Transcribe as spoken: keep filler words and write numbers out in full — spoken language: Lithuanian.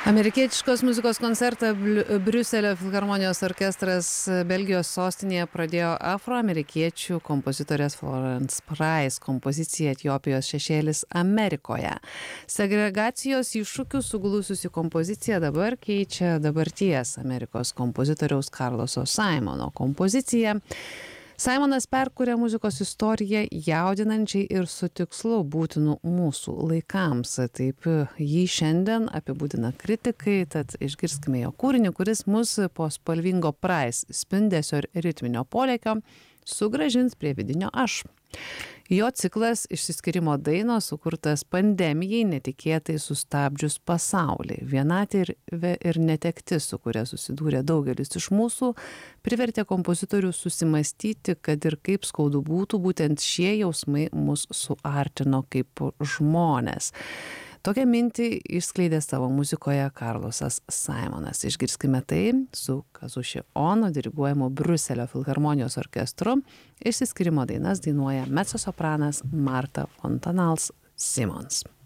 Amerikietiškos muzikos koncertą Briuselio filharmonijos orkestras Belgijos sostinėje pradėjo afroamerikiečių kompozitorės Florence Price kompozicija Etiopijos šešėlis Amerikoje. Segregacijos iššūkių suglususi kompozicija dabar keičia dabarties Amerikos kompozitoriaus Carloso Simono kompoziciją. Simonas perkuria muzikos istoriją jaudinančiai ir su tikslu būtinu mūsų laikams. Taip jį šiandien apibūdina kritikai, tad išgirskime jo kūrinį, kuris mus po spalvingo Price spindesio ir ritminio polėkio sugrąžins prie vidinio aš. Jo ciklas Išsiskyrimo dainos sukurtas pandemijai netikėtai sustabdžius pasaulį. Vienatvė ir, ir netektis, su kuria susidūrė daugelis iš mūsų, privertė kompozitorių susimastyti, kad ir kaip skaudu būtų, būtent šie jausmai mus suartino kaip žmonės. Tokią mintį išskleidė savo muzikoje Carlosas Simonas. Išgirskime tai su Kazushi Ono diriguojamu Briuselio filharmonijos orkestru. Išsiskyrimo dainas dainuoja mecosopranas Marta Fontanals Simons.